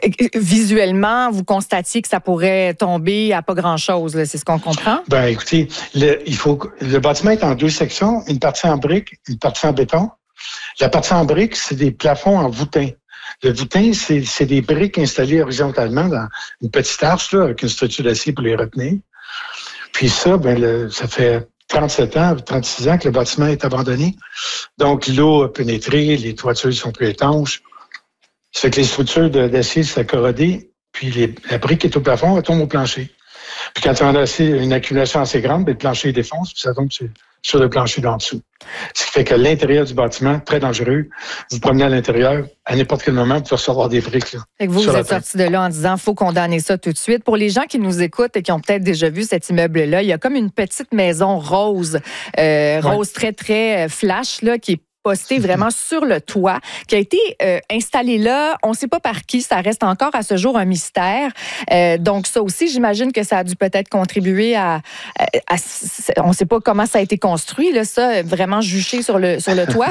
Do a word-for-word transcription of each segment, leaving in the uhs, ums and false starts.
Visuellement, vous constatiez que ça pourrait tomber à pas grand-chose, là, c'est ce qu'on comprend? Ben, écoutez, le, il faut, le bâtiment est en deux sections, une partie en briques, une partie en béton. La partie en briques, c'est des plafonds en voûtin. Le voûtin, c'est, c'est des briques installées horizontalement dans une petite arche, là, avec une structure d'acier pour les retenir. Puis ça, ben, le, ça fait trente-sept ans, trente-six ans que le bâtiment est abandonné. Donc, l'eau a pénétré, les toitures sont plus étanches. Ça fait que les structures de, d'acier sont corrodées, puis les, la brique qui est au plafond, elle tombe au plancher. Puis quand on a assez, une accumulation assez grande, ben, le plancher défonce, puis ça tombe sur, sur le plancher d'en dessous. Ce qui fait que l'intérieur du bâtiment, très dangereux. Vous promenez à l'intérieur, à n'importe quel moment, vous pouvez recevoir des briques. Là, fait que vous, vous êtes sorti de là en disant, faut condamner ça tout de suite. Pour les gens qui nous écoutent et qui ont peut-être déjà vu cet immeuble-là, il y a comme une petite maison rose, euh, rose ouais. très, très flash, là, qui est posté vraiment sur le toit, qui a été euh, installé là. On ne sait pas par qui, ça reste encore à ce jour un mystère. Euh, donc ça aussi, j'imagine que ça a dû peut-être contribuer à... à, à on ne sait pas comment ça a été construit, là, ça, vraiment juché sur le, sur le toit.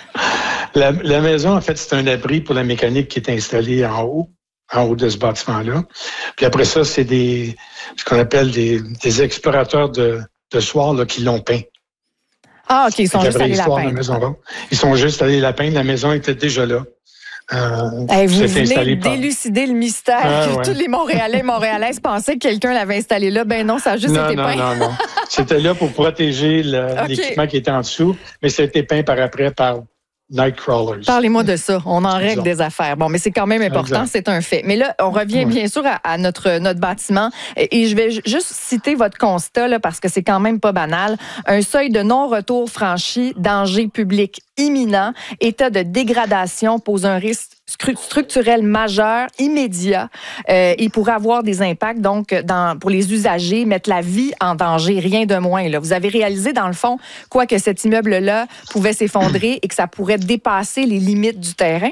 la, la maison, en fait, c'est un abri pour la mécanique qui est installée en haut, en haut de ce bâtiment-là. Puis après ça, c'est des ce qu'on appelle des, des explorateurs de, de soir là, qui l'ont peint. Ah, OK, ils sont juste allés la peindre. Ils sont juste allés la peindre. La maison était déjà là. Euh, hey, vous venez d'élucider par... le mystère. Ah, ouais. Tous les Montréalais et Montréalaises pensaient que quelqu'un l'avait installé là. Ben non, ça a juste non, été non, peint. Non, non, non. C'était là pour protéger le, okay. l'équipement qui était en dessous, mais ça a été peint par après par Nightcrawlers. Parlez-moi de ça. On en règle des affaires. Bon, mais c'est quand même important, exact. C'est un fait. Mais là, on revient bien sûr à, à notre, notre bâtiment. Et je vais juste citer votre constat, là, parce que c'est quand même pas banal. Un seuil de non-retour franchi, danger public imminent, état de dégradation pose un risque structurel majeur, immédiat. Euh, il pourrait avoir des impacts, donc, dans, pour les usagers, mettre la vie en danger, rien de moins. Là. Vous avez réalisé, dans le fond, quoi que cet immeuble-là pouvait s'effondrer et que ça pourrait dépasser les limites du terrain?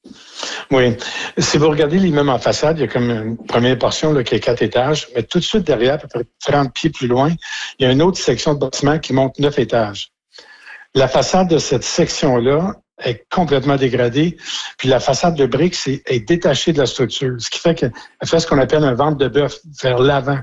Oui. Si vous regardez l'immeuble en façade, il y a comme une première portion là, qui est quatre étages, mais tout de suite derrière, à peu près trente pieds plus loin, il y a une autre section de bâtiment qui monte neuf étages. La façade de cette section-là est complètement dégradée, puis la façade de briques c'est, est détachée de la structure, ce qui fait qu'elle fait ce qu'on appelle un ventre de bœuf vers l'avant.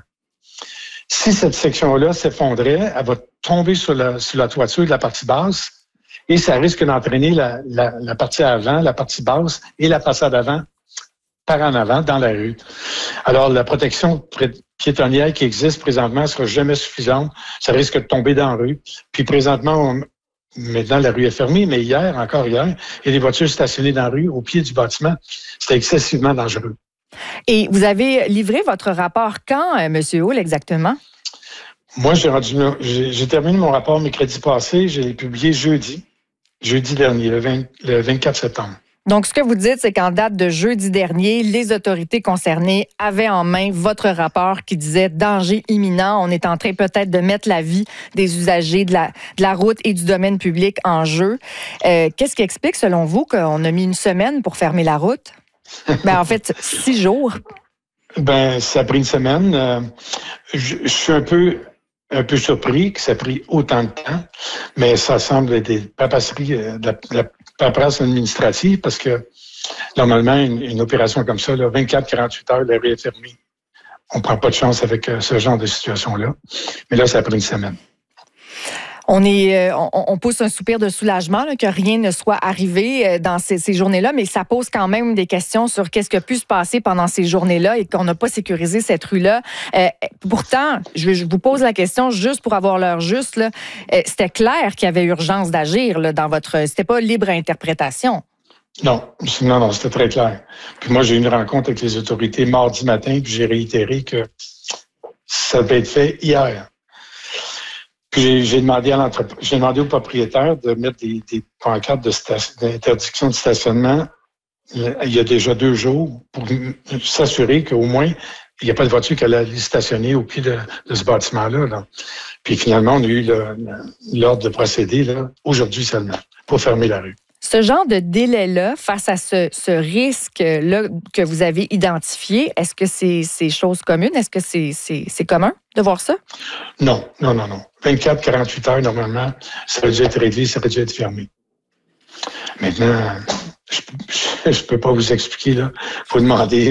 Si cette section-là s'effondrait, elle va tomber sur la, sur la toiture de la partie basse et ça risque d'entraîner la, la, la partie avant, la partie basse et la façade avant par en avant dans la rue. Alors, la protection piétonnière qui existe présentement ne sera jamais suffisante. Ça risque de tomber dans la rue. Puis présentement, on, maintenant, la rue est fermée, mais hier, encore hier, il y a des voitures stationnées dans la rue, au pied du bâtiment. C'était excessivement dangereux. Et vous avez livré votre rapport quand, M. Hull, exactement? Moi, j'ai, rendu, j'ai, j'ai terminé mon rapport mercredi passé. Je l'ai publié jeudi, jeudi dernier, le, vingt, le vingt-quatre septembre. Donc, ce que vous dites, c'est qu'en date de jeudi dernier, les autorités concernées avaient en main votre rapport qui disait « danger imminent ». On est en train peut-être de mettre la vie des usagers de la, de la route et du domaine public en jeu. Euh, qu'est-ce qui explique, selon vous, qu'on a mis une semaine pour fermer la route? Ben, en fait, six jours. Ben, ça a pris une semaine. Euh, je, je suis un peu... un peu surpris que ça a pris autant de temps, mais ça semble être des papasseries, de la, de la paperasse administrative, parce que normalement, une, une opération comme ça, là, vingt-quatre à quarante-huit heures, la rue est fermée. On ne prend pas de chance avec euh, ce genre de situation-là. Mais là, ça a pris une semaine. On, est, on, on pousse un soupir de soulagement là, que rien ne soit arrivé dans ces, ces journées-là, mais ça pose quand même des questions sur qu'est-ce qui a pu se passer pendant ces journées-là et qu'on n'a pas sécurisé cette rue-là. Euh, pourtant, je, je vous pose la question juste pour avoir l'heure juste. Là, euh, c'était clair qu'il y avait urgence d'agir là, dans votre... C'était pas libre interprétation. Non, non, non, c'était très clair. Puis moi, j'ai eu une rencontre avec les autorités mardi matin, puis j'ai réitéré que ça devait être fait hier. Puis j'ai, j'ai, demandé à j'ai demandé au propriétaire de mettre des, des pancartes de station, d'interdiction de stationnement il y a déjà deux jours pour s'assurer qu'au moins il n'y a pas de voiture qui allait aller stationner au pied de, de ce bâtiment-là. Là. Puis finalement, on a eu le, l'ordre de procéder là, aujourd'hui seulement pour fermer la rue. Ce genre de délai-là, face à ce, ce risque-là que vous avez identifié, est-ce que c'est, c'est chose commune? Est-ce que c'est, c'est, c'est commun de voir ça? Non, non, non, non. vingt-quatre à quarante-huit heures, normalement, ça aurait dû être réglé, ça aurait dû être fermé. Maintenant, je ne peux pas vous expliquer, là. Il faut demander